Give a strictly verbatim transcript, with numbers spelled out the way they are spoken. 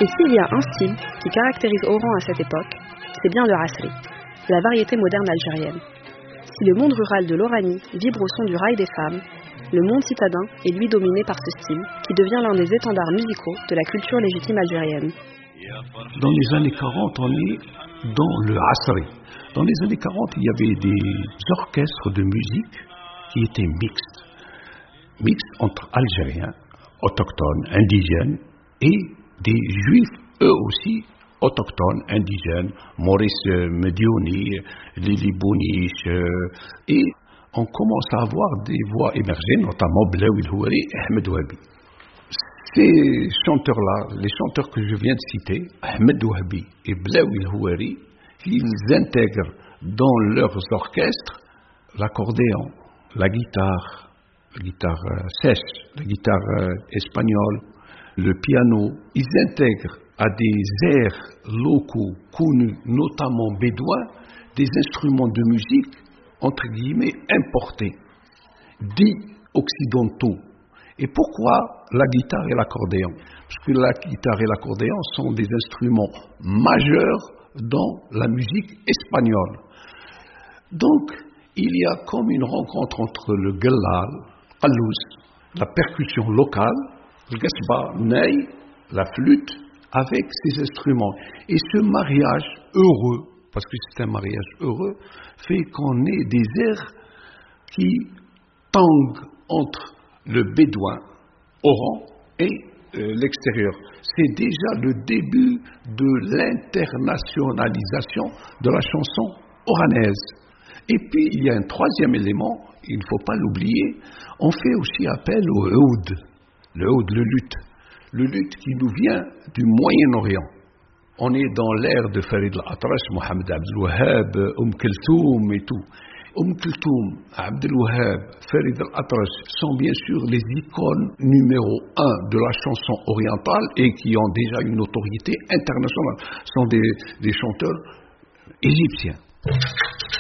Et s'il y a un style qui caractérise Oran à cette époque, c'est bien le asri, la variété moderne algérienne. Si le monde rural de l'Oranie vibre au son du rail des femmes, le monde citadin est lui dominé par ce style, qui devient l'un des étendards musicaux de la culture légitime algérienne. Dans les années quarante, on est dans le asri. Dans les années quarante, il y avait des orchestres de musique qui étaient mixtes. Mixtes entre Algériens, autochtones, indigènes, et des Juifs, eux aussi, autochtones, indigènes, Maurice Medioni, Lili Bouniche, euh, et on commence à avoir des voix émerger, notamment Blaoui El-Houari et Ahmed Ouabi. Ces chanteurs-là, les chanteurs que je viens de citer, Ahmed Ouabi et Blaoui El-Houari, ils intègrent dans leurs orchestres l'accordéon, la guitare, la guitare euh, sèche, la guitare euh, espagnole, le piano. Ils intègrent à des airs locaux connus, notamment bédouins, des instruments de musique, entre guillemets, importés, dits occidentaux. Et pourquoi la guitare et l'accordéon? Parce que la guitare et l'accordéon sont des instruments majeurs dans la musique espagnole. Donc, il y a comme une rencontre entre le gellal, Alouz, la percussion locale, le gasba, ney, la flûte, avec ces instruments. Et ce mariage heureux, parce que c'est un mariage heureux, fait qu'on ait des airs qui tanguent entre le bédouin, Oran, et euh, l'extérieur. C'est déjà le début de l'internationalisation de la chanson oranaise. Et puis, il y a un troisième élément, il ne faut pas l'oublier, on fait aussi appel au oud, le oud, le luth, le luth qui nous vient du Moyen-Orient. On est dans l'ère de Farid al-Atrash, Mohamed Abdel Wahhab, Umm Kulthum et tout. Umm Kulthum, Abdel Wahhab, Farid al-Atrash sont bien sûr les icônes numéro un de la chanson orientale et qui ont déjà une autorité internationale. Ce sont des, des chanteurs égyptiens.